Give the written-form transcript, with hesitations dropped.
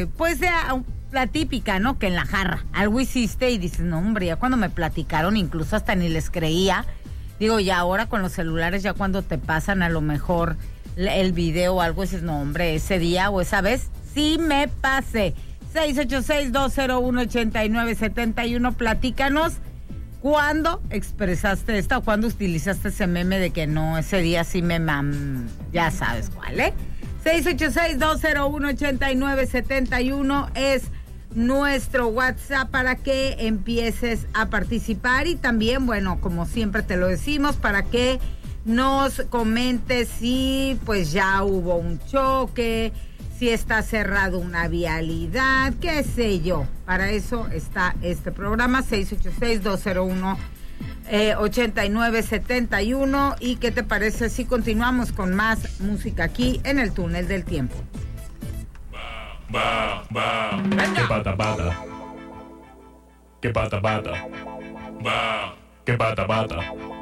pues la típica, ¿no? Que en la jarra algo hiciste y dices, no, hombre, ya cuando me platicaron, incluso hasta ni les creía. Digo, ya ahora con los celulares, ya cuando te pasan a lo mejor el video o algo, dices, no, hombre, ese día o esa vez sí me pasé. 686-201-8971, platícanos cuándo expresaste esta o cuándo utilizaste ese meme de que no, ese día sí me ya sabes cuál, ¿eh? 686-201-8971 es nuestro WhatsApp para que empieces a participar y también, bueno, como siempre te lo decimos, para que nos comentes si pues ya hubo un choque, si está cerrado una vialidad, qué sé yo. Para eso está este programa, 686-201-8971. ¿Y qué te parece si continuamos con más música aquí en el Túnel del Tiempo? Que pata pata. Que pata pata. Que pata pata.